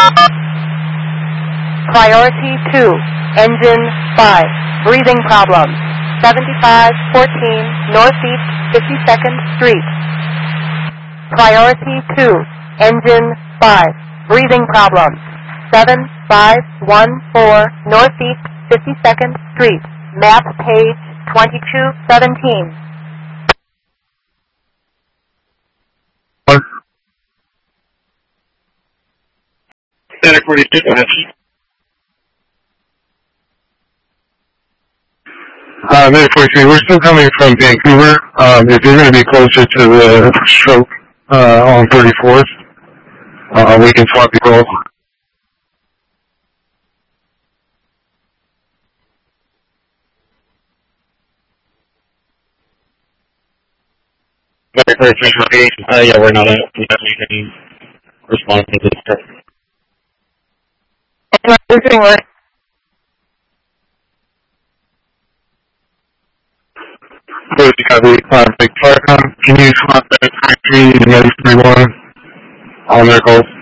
Priority 2, engine 5, breathing problems, 7514 Northeast 52nd Street. Priority 2, engine 5, breathing problems, 7514 Northeast 52nd Street, map page 2217. Center 42, go ahead. Minute 43, we're still coming from Vancouver. If you're going to be closer to the stroke on 34th, we can swap the roll. Yeah, we're not any response to this. Can you swap that 3 and 31 on their goals?